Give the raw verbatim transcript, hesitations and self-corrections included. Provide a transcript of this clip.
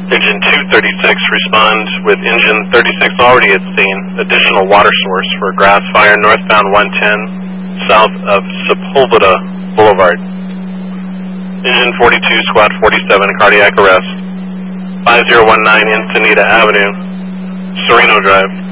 Engine two thirty-six, respond with engine thirty-six already at scene. Additional water source for grass fire northbound one ten, south of Sepulveda Boulevard. Engine forty-two, squad forty-seven, cardiac arrest. five zero one nine Encinitas Avenue, Sereno Drive.